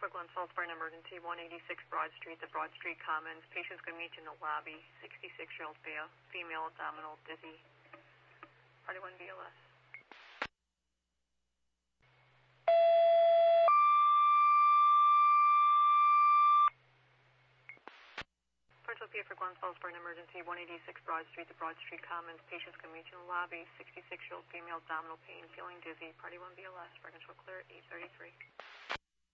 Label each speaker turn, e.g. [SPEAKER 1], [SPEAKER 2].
[SPEAKER 1] for Glen Salisbury, an emergency, 186 Broad Street, the Broad Street Commons. Patient's going to meet you in the lobby. 66-year-old female, abdominal, dizzy. Party 1 BLS. Sophia for Glen Salisbury, an emergency, 186 Broad Street, the Broad Street Commons. Patient's going to meet you in the lobby. 66-year-old female, abdominal pain, feeling dizzy. Party 1 BLS. Records will clear at 8:33.